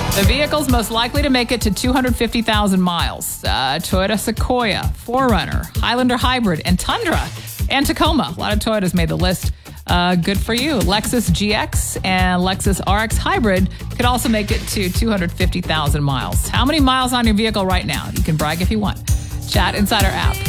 The vehicles most likely to make it to 250,000 miles. Toyota Sequoia, 4Runner, Highlander Hybrid, and Tundra, and Tacoma. A lot of Toyotas made the list. Good for you. Lexus GX and Lexus RX Hybrid could also make it to 250,000 miles. How many miles on your vehicle right now? You can brag if you want. Chat inside our app.